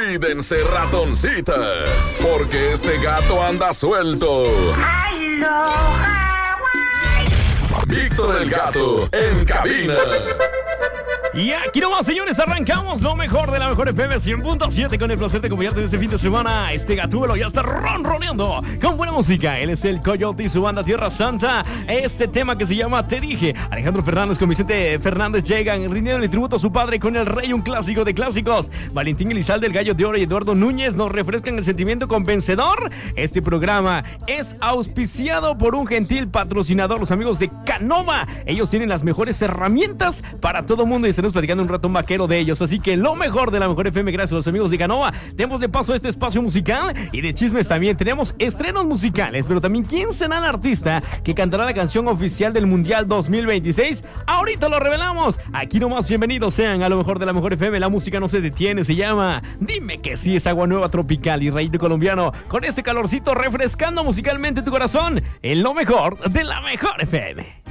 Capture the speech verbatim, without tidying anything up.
Cuídense, ratoncitas, porque este gato anda suelto. Víctor el Gato, en cabina. Y aquí nomás, señores, arrancamos lo mejor de la mejor F M cien punto siete con el placer de acompañarte en este fin de semana. Este gatúbelo ya está ronroneando con buena música. Él es el Coyote y su banda Tierra Santa. Este tema que se llama Te Dije. Alejandro Fernández con Vicente Fernández llegan rindiendo el tributo a su padre con El Rey, un clásico de clásicos. Valentín Elizalde, el Gallo de Oro y Eduardo Núñez nos refrescan el sentimiento convencedor. Este programa es auspiciado por un gentil patrocinador, los amigos de Canova. Ellos tienen las mejores herramientas para todo mundo y estaremos platicando un rato vaquero de ellos. Así que lo mejor de la mejor F M, gracias a los amigos de Canova. Demos de paso a este espacio musical y de chismes también. Tenemos estrenos musicales, pero también quién será el artista que cantará la canción oficial del Mundial dos mil veintiséis. Ahorita lo revelamos. Aquí nomás, bienvenidos sean a lo mejor de la mejor F M. La música no se detiene, se llama Dime que sí, es agua nueva tropical y rayito colombiano. Con este calorcito refrescando musicalmente tu corazón en lo mejor de la mejor F M.